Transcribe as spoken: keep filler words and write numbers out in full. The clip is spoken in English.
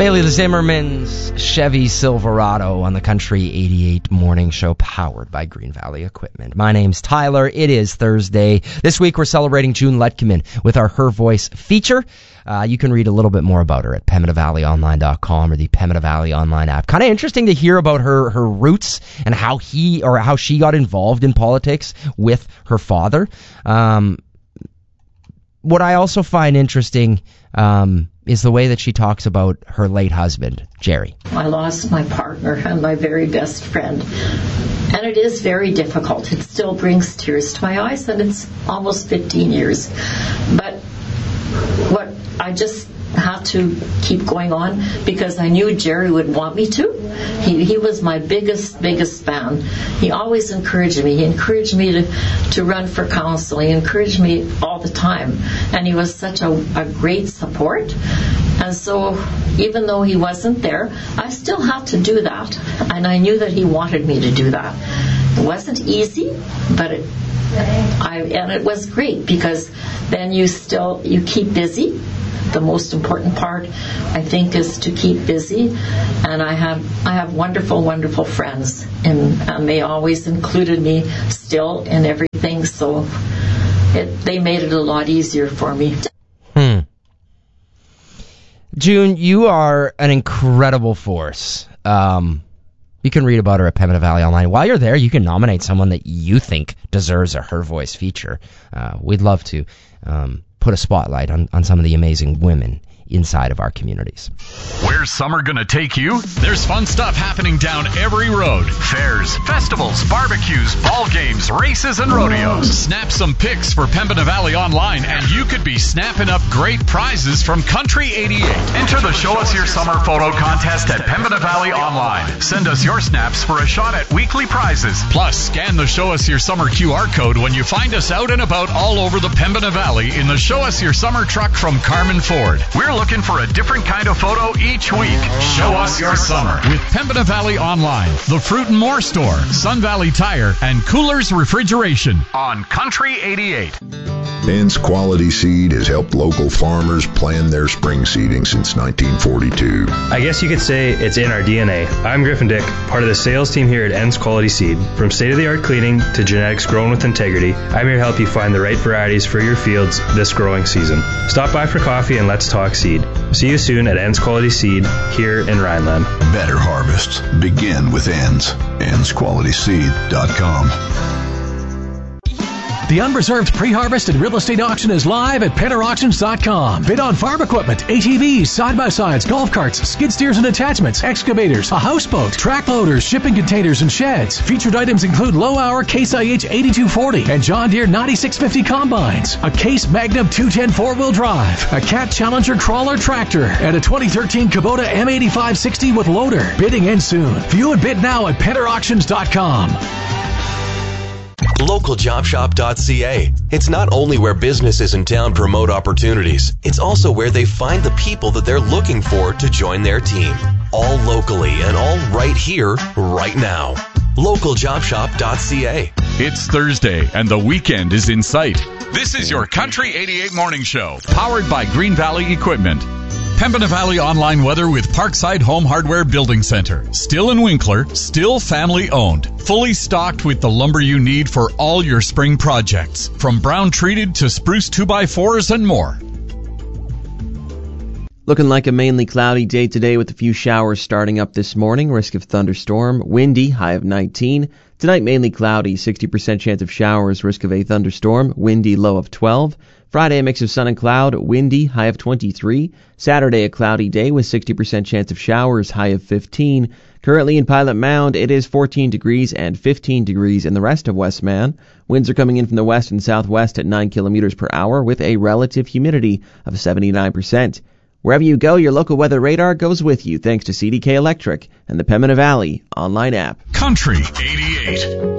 Bailey the Zimmerman's Chevy Silverado on the Country eighty-eight Morning Show, powered by Green Valley Equipment. My name's Tyler. It is Thursday. This week we're celebrating June Letkeman with our Her Voice feature. Uh, you can read a little bit more about her at pembina valley online dot com or the Pembina Valley Online app. Kind of interesting to hear about her, her roots and how he or how she got involved in politics with her father. Um, what I also find interesting um, is the way that she talks about her late husband, Jerry. I lost my partner and my very best friend. And it is very difficult. It still brings tears to my eyes, and it's almost fifteen years. But what I just had to keep going on because I knew Jerry would want me to. He he was my biggest, biggest fan. He always encouraged me. He encouraged me to, to run for council. He encouraged me all the time. And he was such a, a great support. And so even though he wasn't there, I still had to do that. And I knew that he wanted me to do that. It wasn't easy, but it, I, and it was great because then you still, you keep busy. The most important part, I think, is to keep busy. And I have I have wonderful, wonderful friends, and, and they always included me still in everything. So it, they made it a lot easier for me. Hmm. June, you are an incredible force. Um, you can read about her at Pembina Valley Online. While you're there, you can nominate someone that you think deserves a Her Voice feature. Uh, we'd love to um, put a spotlight on, on some of the amazing women inside of our communities. Where's summer gonna take you? There's fun stuff happening down every road. Fairs, festivals, barbecues, ball games, races, and rodeos. Snap some pics for Pembina Valley Online, and you could be snapping up great prizes from Country eighty-eight. Enter the Show Us Your Summer photo contest at Pembina Valley Online. Send us your snaps for a shot at weekly prizes. Plus, scan the Show Us Your Summer Q R code when you find us out and about all over the Pembina Valley in the Show Us Your Summer truck from Carmen Ford. We're looking for a different kind of photo each week. Show us your summer with Pembina Valley Online, the Fruit and More Store, Sun Valley Tire, and Coolers Refrigeration on Country eighty-eight. Ends Quality Seed has helped local farmers plan their spring seeding since nineteen forty-two. I guess you could say it's in our D N A. I'm Griffin Dick, part of the sales team here at Ends Quality Seed. From state-of-the-art cleaning to genetics grown with integrity, I'm here to help you find the right varieties for your fields this growing season. Stop by for coffee and let's talk seed. See you soon at Ends Quality Seed here in Rhineland. Better harvests begin with Ends. ends quality seed dot com. The Unreserved Pre-Harvest and Real Estate Auction is live at penner auctions dot com. Bid on farm equipment, A T Vs, side-by-sides, golf carts, skid steers and attachments, excavators, a houseboat, track loaders, shipping containers, and sheds. Featured items include low-hour Case I H eighty-two forty and John Deere ninety-six fifty combines, a Case Magnum two ten four-wheel drive, a Cat Challenger crawler tractor, and a twenty thirteen Kubota M eighty-five sixty with loader. Bidding ends soon. View and bid now at penner auctions dot com. local job shop dot c a. It's not only where businesses in town promote opportunities, it's also where they find the people that they're looking for to join their team. All locally and all right here, right now. local job shop dot c a. It's Thursday, and the weekend is in sight. This is your Country eighty-eight Morning Show, powered by Green Valley Equipment. Pembina Valley Online weather with Parkside Home Hardware Building Center. Still in Winkler, still family owned. Fully stocked with the lumber you need for all your spring projects. From brown treated to spruce two by fours and more. Looking like a mainly cloudy day today with a few showers starting up this morning. Risk of thunderstorm. Windy, high of nineteen. Tonight mainly cloudy, sixty percent chance of showers. Risk of a thunderstorm. Windy, low of twelve. Friday, a mix of sun and cloud, windy, high of twenty-three. Saturday, a cloudy day with sixty percent chance of showers, high of fifteen. Currently in Pilot Mound, it is fourteen degrees and fifteen degrees in the rest of Westman. Winds are coming in from the west and southwest at nine kilometers per hour with a relative humidity of seventy-nine percent. Wherever you go, your local weather radar goes with you thanks to C D K Electric and the Pembina Valley Online app. Country eighty-eight.